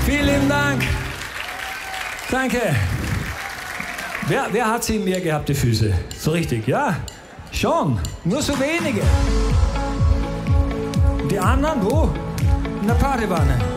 Vielen lieben Dank. Danke. Wer hat sie in mir gehabt, die Füße? So richtig, ja? Schon. Nur so wenige. Die anderen, wo? In der Badewanne.